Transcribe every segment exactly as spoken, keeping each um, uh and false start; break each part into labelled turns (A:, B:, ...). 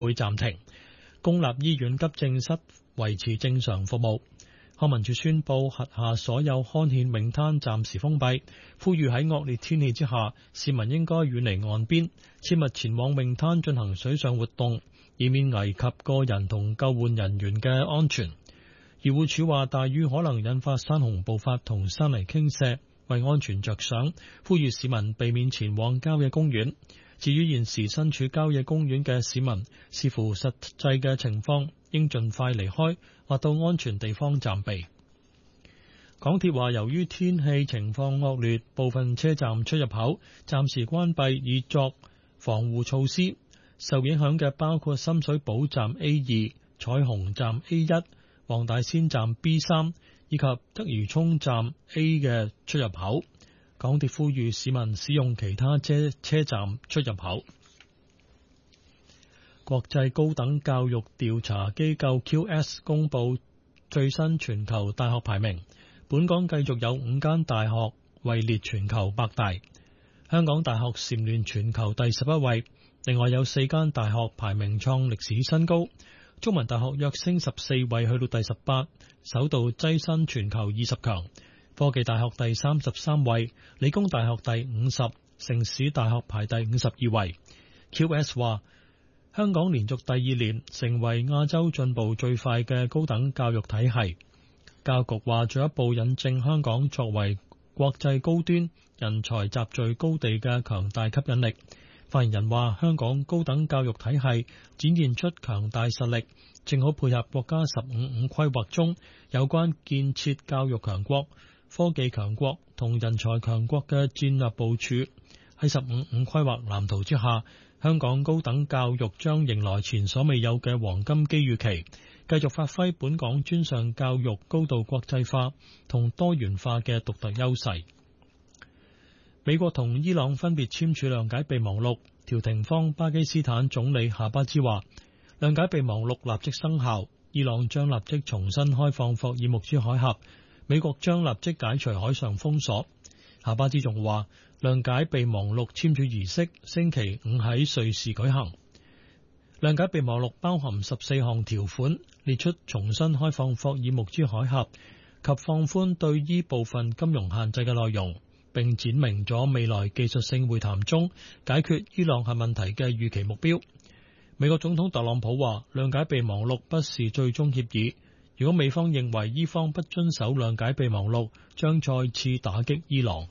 A: 會暫停，公立醫院急症室維持正常服務。康文署宣布轄下所有康健泳灘暫時封閉，呼籲喺惡劣天氣之下，市民應該遠離岸邊，切勿前往泳灘進行水上活動，以免危及個人同救援人員嘅安全。漁護署話，大雨可能引發山洪暴發同山泥傾瀉，為安全着想，呼籲市民避免前往郊野公園。至於現時身處郊野公園嘅市民，視乎實際嘅情況，應盡快離開或到安全地方暫避。港鐵話，由於天氣情況惡劣，部分車站出入口暫時關閉，以作防護措施。受影響嘅包括深水埗站 A 二、彩虹站 A 一、黃大仙站 B 三以及鰂魚涌站 A 嘅出入口。港鐵呼籲市民使用其他車車站出入口。國際高等教育調查機構 Q S 公布最新全球大學排名，本港繼續有五間大學位列全球百大，香港大學蟬聯全球第十一位，另外有四間大學排名創歷史新高，中文大學躍升十四位去到第十八，首度躋身全球二十強。科技大學第三十三位，理工大學第五十，城市大學排第五十二位。Q S 話，香港連續第二年成為亞洲進步最快嘅高等教育體系。教育局話，進一步引證香港作為國際高端人才集聚高地嘅強大吸引力。發言人話，香港高等教育體系展現出強大實力，正好配合國家十五五規劃中有關建設教育強國、科技強國同人才強國嘅戰略部署。喺十五五規劃藍圖之下，香港高等教育將迎來前所未有嘅黃金機遇期，繼續發揮本港專上教育高度國際化同多元化嘅獨特優勢。美國同伊朗分別簽署諒解備忘錄，調停方巴基斯坦總理夏巴茲話，諒解備忘錄立即生效，伊朗將立即重新開放霍爾木茲海峽，美國將立即解除海上封鎖。夏巴茲仲話，諒解備忘錄簽署儀式星期五喺瑞士舉行。諒解備忘錄包含十四項條款，列出重新開放霍爾木茲海峽及放寬對依部分金融限制嘅內容，並展明咗未來技術性會談中解決伊朗核問題嘅預期目標。美國總統特朗普話，諒解備忘錄不是最終協議，如果美方認為伊方不遵守諒解備忘錄，將再次打擊伊朗。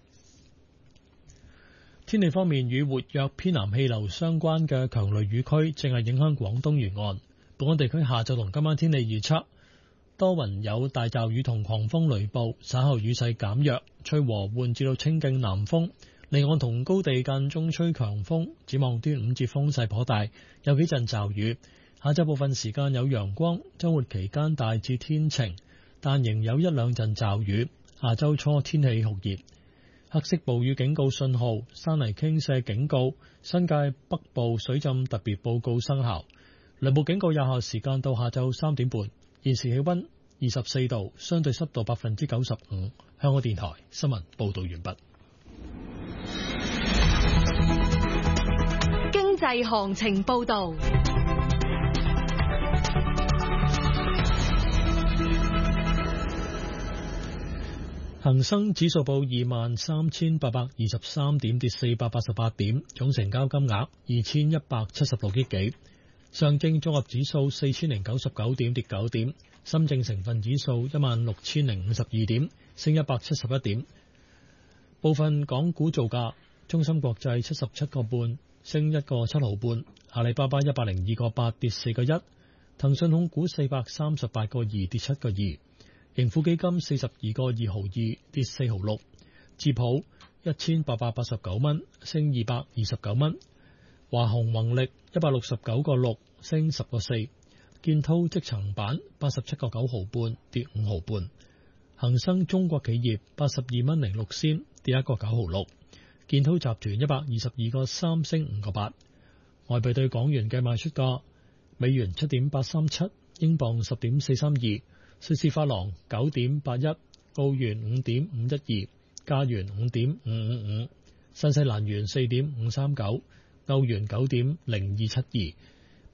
A: 天氣方面，與活躍偏南氣流相關嘅強雷雨區正係影響廣東沿岸。本港地區下晝同今晚天氣預測，多雲有大驟雨同狂風雷暴，稍後雨勢減弱，吹和緩至到清勁南風，離岸同高地間中吹強風。展望端午節風勢頗大，有幾陣驟雨。下晝部分時間有陽光，周末期間大致天晴，但仍有一兩陣驟雨。下周初天氣酷熱。黑色暴雨警告信號、山泥傾瀉警告、新界北部水浸特別報告生效。雷暴警告有效時間到下晝三點半。現時氣溫二十四度，相對濕度百分之九十五。香港電台新聞報道完畢。
B: 經濟行情報道。
A: 恒生指數報二萬三千八百二十三點，跌四百八十八點，總成交金額二千一百七十六億幾。上證綜合指數四千零九十九點，跌九點。深證成分指數一萬六千零五十二點，升一百七十一點。部分港股造價：中芯國際七十七個半，升一個七毫半；阿里巴巴一百零二個八，跌四個一；騰訊控股四百三十八個二，跌七個二。盈富基金四十二個二毫二，跌四毫六；智普一千八百八十九蚊，升二百二十九蚊；華虹宏力一百六十九個六，升十個四；建滔積層板八十七個九毫半，跌五毫半；恒生中國企業八十二蚊零六仙，跌一個九毫六；建滔集團一百二十二個三，升五個八。外幣對港元嘅賣出價：美元七點八三七，英鎊十點四三二。瑞士法郎九點八一，澳元五點五一二，加元五點五五五，新西蘭元四點五三九，歐元九點零二七二，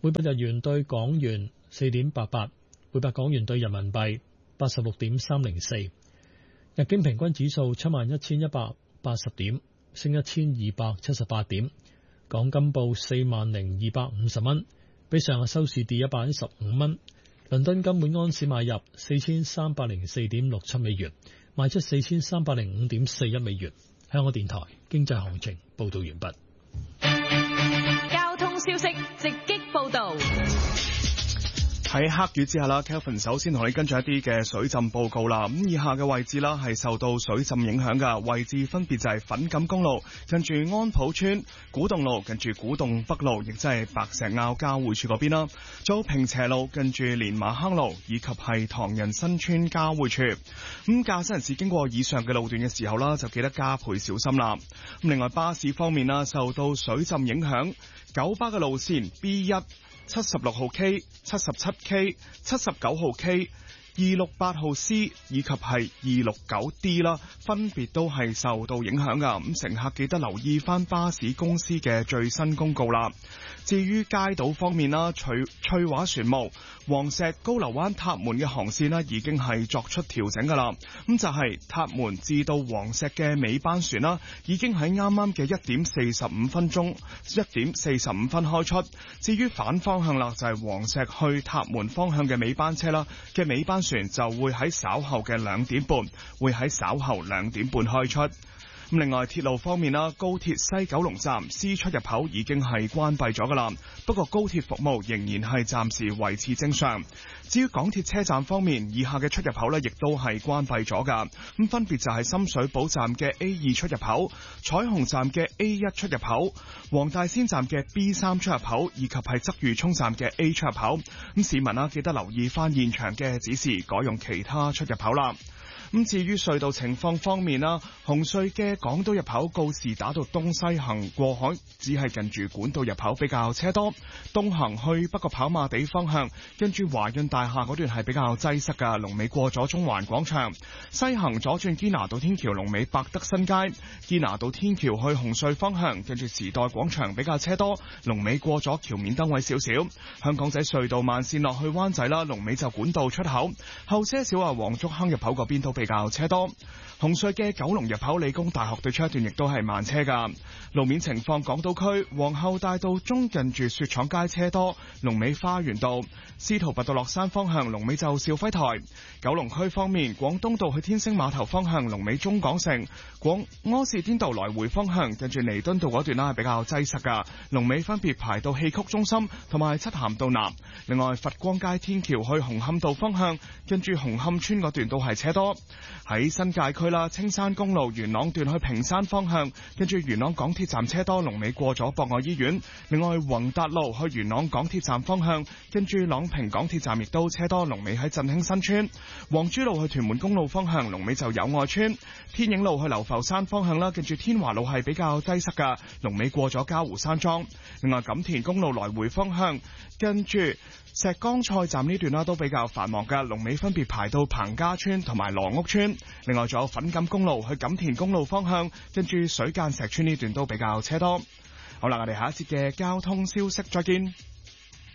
A: 每百日元對港元四點八八，每百港元對人民幣八十六點三零四。日經平均指數七萬一千一百八十點，升一千二百七十八點。港金報四萬零二百五十蚊，比上日收市跌一百一十五蚊。倫敦金每安士買入四千三百零四點六七美元，賣出四千三百零五點四一美元。香港電台經濟行情報道完畢。
B: 交通消息直擊報道。
C: 喺黑雨之下啦 Kelvin 首先同你跟進一啲嘅水浸報告啦。咁以下嘅位置啦係受到水浸影響嘅位置，分別就係粉錦公路近住安普村、古洞路近住古洞北路，亦即係白石坳交匯處嗰邊啦。仲有平斜路近住連馬坑路，以及係唐人新村交匯處。咁駕駛人士經過以上嘅路段嘅時候啦，就記得加倍小心啦。咁另外巴士方面啦，受到水浸影響，九巴嘅路線 B 一、七十六號 K、七十七 K、七十九號 K、二六八號 C 以及係二六九 D 啦，分別都係受到影響噶。咁乘客記得留意翻巴士公司嘅最新公告啦。至於街道方面啦，翠翠華船務、黃石高流灣塔門嘅航線呢已經係作出調整噶啦。咁就係塔門至到黃石嘅尾班船啦，已經喺啱啱嘅一點四十五分鐘，一點四十五分開出。至於反方向啦，就係黃石去塔門方向嘅尾班車啦嘅尾班船就會喺稍後嘅兩點半，會喺稍後兩點半開出。咁另外鐵路方面啦，高鐵西九龍站 C 出入口已經係關閉咗噶啦，不過高鐵服務仍然係暫時維持正常。至於港鐵車站方面，以下嘅出入口呢亦都係關閉咗噶，咁分別就係深水埗站嘅 A 二出入口、彩虹站嘅 A 一出入口、黃大仙站嘅 B 三出入口，以及係鰂魚涌站嘅 A 出入口。咁市民啦，記得留意翻現場嘅指示，改用其他出入口啦。咁至於隧道情況方面啦，紅隧嘅港島入口告士打道東西行過海，只係近住管道入口比較車多；東行去北角跑馬地方向，跟住華潤大廈嗰段係比較擠塞㗎，龍尾過咗中環廣場；西行左轉堅拿道天橋龍尾百德新街，堅拿道天橋去紅隧方向，跟住時代廣場比較車多，龍尾過咗橋面燈位少少。香港仔隧道慢線落去灣仔啦，龍尾就管道出口，後些少啊黃竹坑入口嗰邊都比較車多。紅隧嘅九龍入口理工大學對出一段亦都係慢車噶。路面情況，港島區皇后大道中近住雪廠街車多，龍尾花園道；司徒拔道落山方向龍尾就肇輝台。九龍區方面，廣東道去天星碼頭方向龍尾中港城，廣柯士甸道來回方向近住彌敦道嗰段啦係比較擠塞噶，龍尾分別排到戲曲中心同埋漆咸道南。另外佛光街天橋去紅磡道方向近住紅磡村嗰段都係車多。喺新界區啦，青山公路元朗段去屏山方向，跟住元朗港鐵站車多，龍尾過咗博愛醫院。另外宏達路去元朗港鐵站方向，跟住朗屏港鐵站亦都車多，龍尾喺振興新村。黃珠路去屯門公路方向，龍尾就友愛村。天影路去流浮山方向啦，跟住天華路係比較擠塞噶，龍尾過咗嘉湖山莊。另外錦田公路來回方向，跟住石崗菜站呢段啦都比較繁忙嘅，龍尾分別排到彭家村同埋羅屋村。另外仲有粉錦公路去錦田公路方向，跟住水間石村呢段都比較車多。好啦，我哋下一節嘅交通消息再見。